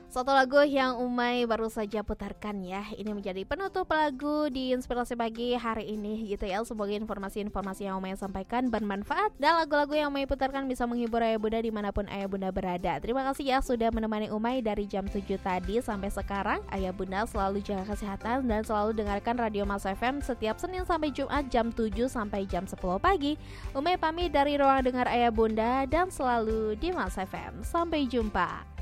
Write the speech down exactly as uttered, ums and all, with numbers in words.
Satu lagu yang Umay baru saja putarkan ya. Ini menjadi penutup lagu di Inspirasi Pagi hari ini gitu ya. Semoga informasi-informasi yang Umay sampaikan bermanfaat dan lagu-lagu yang Umay putarkan bisa menghibur ayah bunda dimanapun ayah bunda berada. Terima kasih ya sudah menemani Umay dari jam tujuh tadi sampai sekarang. Ayah bunda selalu jaga kesehatan dan selalu dengarkan Radio Mas F M setiap Senin sampai Jumat jam tujuh sampai jam sepuluh pagi. Umay pamit dari ruang dengar ayah bunda dan selalu di Mas F M. Sampai jumpa.